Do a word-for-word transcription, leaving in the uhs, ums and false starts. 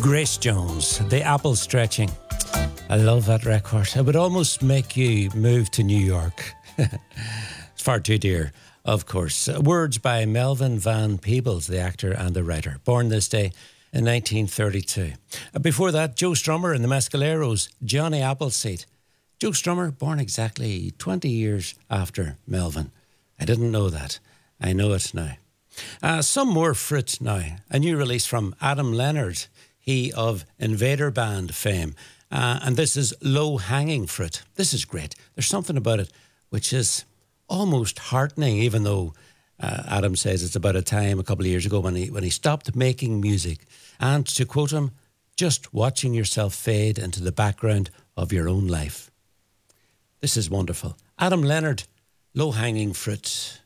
Grace Jones, The Apple Stretching. I love that record. It would almost make you move to New York. It's far too dear, of course. Words by Melvin Van Peebles, the actor and the writer. Born this day in nineteen thirty-two. Before that, Joe Strummer and the Mescaleros, Johnny Appleseed. Joe Strummer, born exactly twenty years after Melvin. I didn't know that. I know it now. Uh, some more fruit now. A new release from Adam Leonard, he of Invader Band fame. Uh, and this is Low Hanging Fruit. This is great. There's something about it which is almost heartening, even though uh, Adam says it's about a time a couple of years ago when he, when he stopped making music. And to quote him, just watching yourself fade into the background of your own life. This is wonderful. Adam Leonard, Low Hanging Fruit.